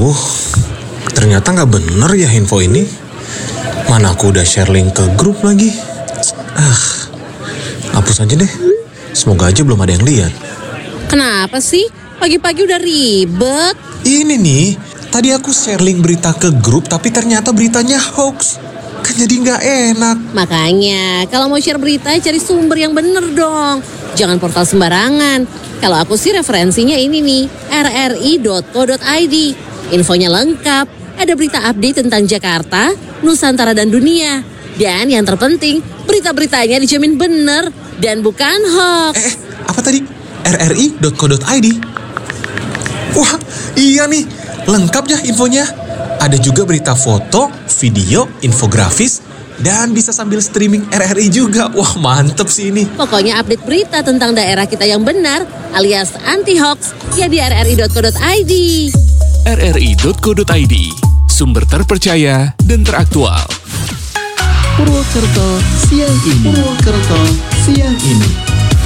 Aduh, ternyata nggak bener ya info ini. Mana aku udah share link ke grup lagi. Hapus aja deh. Semoga aja belum ada yang lihat. Kenapa sih? Pagi-pagi udah ribet. Ini nih, tadi aku share link berita ke grup tapi ternyata beritanya hoax. Kan jadi nggak enak. Makanya, kalau mau share berita cari sumber yang bener dong. Jangan portal sembarangan. Kalau aku sih referensinya ini nih, rri.co.id. Infonya lengkap, ada berita update tentang Jakarta, Nusantara dan dunia. Dan yang terpenting, berita-beritanya dijamin bener dan bukan hoax. Apa tadi? rri.co.id? Wah, iya nih, lengkap ya infonya. Ada juga berita foto, video, infografis, dan bisa sambil streaming RRI juga. Wah, mantep sih ini. Pokoknya update berita tentang daerah kita yang benar alias anti-hoax ya di rri.co.id. rri.co.id, sumber terpercaya dan teraktual. Purwokerto siang ini.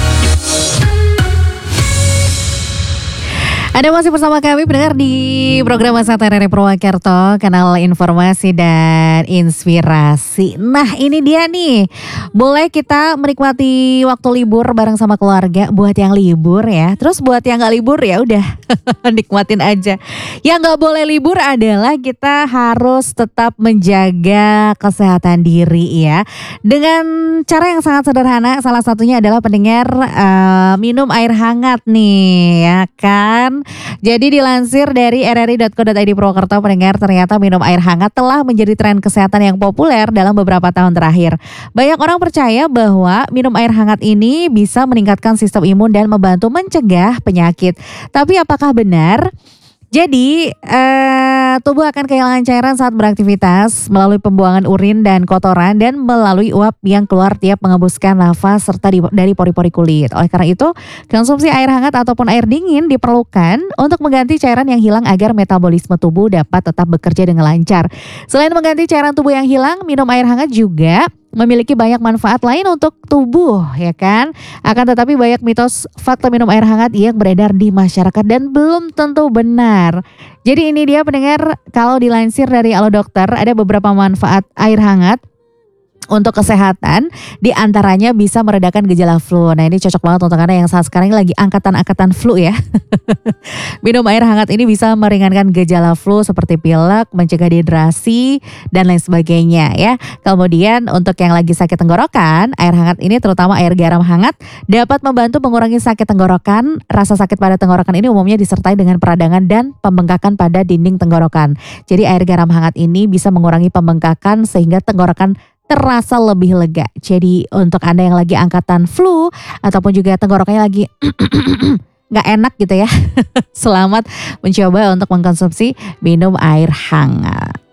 Anda masih bersama kami pendengar di program Wisata RRI Purwokerto, kanal informasi dan inspirasi. Nah, ini dia nih, boleh kita menikmati waktu libur bareng sama keluarga buat yang libur ya. Terus buat yang gak libur ya udah nikmatin aja. Yang gak boleh libur adalah kita harus tetap menjaga kesehatan diri ya. Dengan cara yang sangat sederhana, salah satunya adalah pendengar minum air hangat nih ya kan. Jadi dilansir dari rri.co.id Purwokerto, pendengar, ternyata minum air hangat telah menjadi tren kesehatan yang populer dalam beberapa tahun terakhir. Banyak orang percaya bahwa minum air hangat ini bisa meningkatkan sistem imun dan membantu mencegah penyakit. Tapi apakah benar? Jadi tubuh akan kehilangan cairan saat beraktivitas melalui pembuangan urin dan kotoran dan melalui uap yang keluar tiap mengembuskan nafas serta dari pori-pori kulit. Oleh karena itu, konsumsi air hangat ataupun air dingin diperlukan untuk mengganti cairan yang hilang agar metabolisme tubuh dapat tetap bekerja dengan lancar. Selain mengganti cairan tubuh yang hilang, minum air hangat juga memiliki banyak manfaat lain untuk tubuh, ya kan? Akan tetapi banyak mitos fakta minum air hangat yang beredar di masyarakat dan belum tentu benar. Jadi ini dia pendengar, kalau dilansir dari Alo Dokter, ada beberapa manfaat air hangat untuk kesehatan, di antaranya bisa meredakan gejala flu. Nah, ini cocok banget untuk Anda yang saat sekarang lagi angkatan flu ya. Minum air hangat ini bisa meringankan gejala flu seperti pilek, mencegah dehidrasi, dan lain sebagainya ya. Kemudian untuk yang lagi sakit tenggorokan, air hangat ini terutama air garam hangat dapat membantu mengurangi sakit tenggorokan. Rasa sakit pada tenggorokan ini umumnya disertai dengan peradangan dan pembengkakan pada dinding tenggorokan. Jadi air garam hangat ini bisa mengurangi pembengkakan sehingga tenggorokan terasa lebih lega. Jadi untuk Anda yang lagi angkatan flu ataupun juga tenggorokannya lagi gak enak gitu ya, selamat mencoba untuk mengkonsumsi minum air hangat.